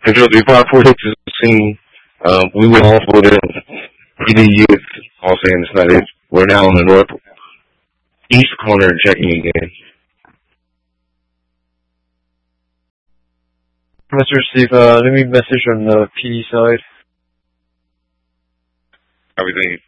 Control 3546 is the scene. We went off for the PD youth. All saying it's not it. We're now on the northeast corner checking again. Mr. Steve, let me message on the PD side. Everything